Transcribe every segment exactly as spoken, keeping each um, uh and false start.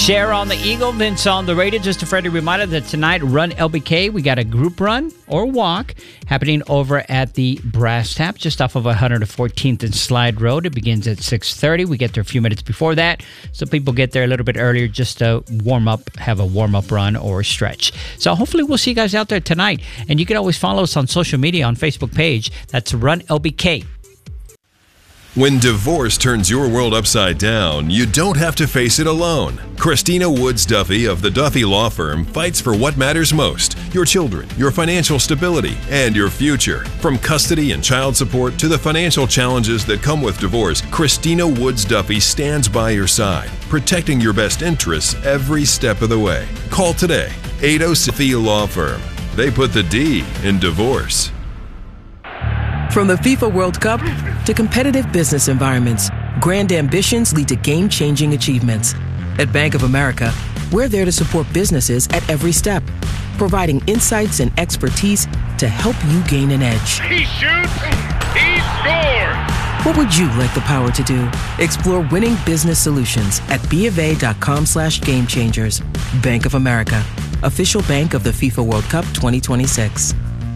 Share on the Eagle, Vince on the radio. Just a friendly reminder that tonight, Run L B K, we got a group run or walk happening over at the Brass Tap, just off of one hundred fourteenth and Slide Road. It begins at six thirty. We get there a few minutes before that, so people get there a little bit earlier just to warm up, have a warm-up run or stretch. So hopefully we'll see you guys out there tonight. And you can always follow us on social media, on Facebook page. That's Run L B K. When divorce turns your world upside down, you don't have to face it alone. Christina Woods Duffy of the Duffy Law Firm fights for what matters most: your children, your financial stability, and your future. From custody and child support to the financial challenges that come with divorce, Christina Woods Duffy stands by your side, protecting your best interests every step of the way. Call today, eight oh six Duffy Law Firm. They put the D in divorce. From the FIFA World Cup to competitive business environments, grand ambitions lead to game-changing achievements. At Bank of America, we're there to support businesses at every step, providing insights and expertise to help you gain an edge. He shoots, he scores! What would you like the power to do? Explore winning business solutions at bofa.com slash game changers. Bank of America, official bank of the FIFA World Cup twenty twenty-six.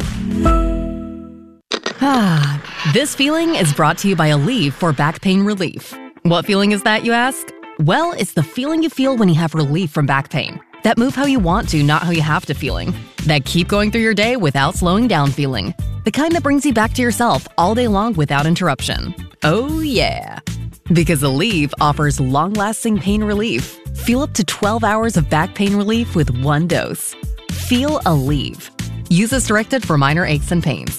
Ah, this feeling is brought to you by Aleve for back pain relief. What feeling is that, you ask? Well, it's the feeling you feel when you have relief from back pain. That move how you want to, not how you have to feeling. That keep going through your day without slowing down feeling. The kind that brings you back to yourself all day long without interruption. Oh yeah. Because Aleve offers long-lasting pain relief. Feel up to twelve hours of back pain relief with one dose. Feel Aleve. Use as directed for minor aches and pains.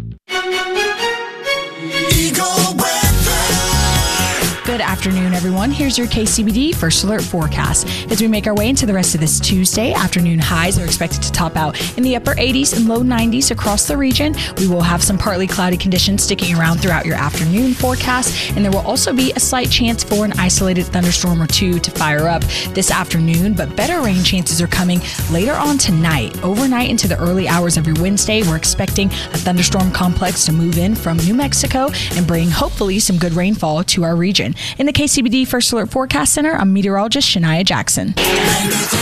Good afternoon, everyone. Here's your K C B D First Alert forecast. As we make our way into the rest of this Tuesday, afternoon highs are expected to top out in the upper eighties and low nineties across the region. We will have some partly cloudy conditions sticking around throughout your afternoon forecast, and there will also be a slight chance for an isolated thunderstorm or two to fire up this afternoon, but better rain chances are coming later on tonight. Overnight into the early hours of your Wednesday, we're expecting a thunderstorm complex to move in from New Mexico and bring hopefully some good rainfall to our region. In the K C B D First Alert Forecast Center, I'm meteorologist Shania Jackson.